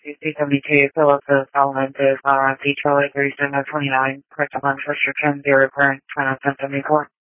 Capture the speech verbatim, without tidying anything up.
C seventy-two, Phillips of Solomon to Colorado Beach, Charlie, three seven zero two nine, correct on first return, zero current, ten seventy-four.